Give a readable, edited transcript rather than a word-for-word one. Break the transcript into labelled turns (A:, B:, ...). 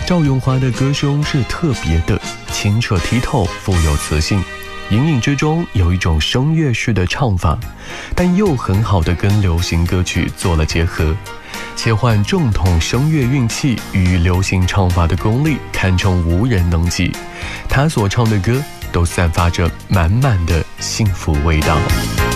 A: 赵咏华的歌声是特别的，清澈剔透，富有磁性，隐隐之中有一种声乐式的唱法，但又很好的跟流行歌曲做了结合，切换正统声乐运气与流行唱法的功力堪称无人能及。他所唱的歌都散发着满满的幸福味道。